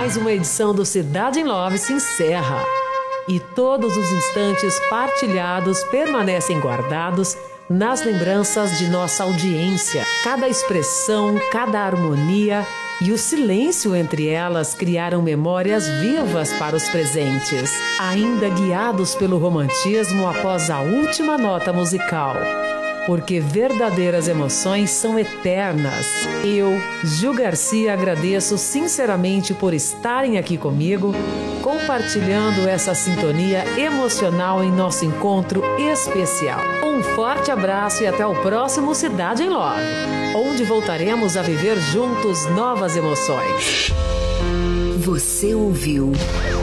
Mais uma edição do Cidade em Love se encerra. E todos os instantes partilhados permanecem guardados nas lembranças de nossa audiência. Cada expressão, cada harmonia e o silêncio entre elas criaram memórias vivas para os presentes, ainda guiados pelo romantismo após a última nota musical. Porque verdadeiras emoções são eternas. Eu, Gil Garcia, agradeço sinceramente por estarem aqui comigo, compartilhando essa sintonia emocional em nosso encontro especial. Um forte abraço e até o próximo Cidade em Love, onde voltaremos a viver juntos novas emoções. Você ouviu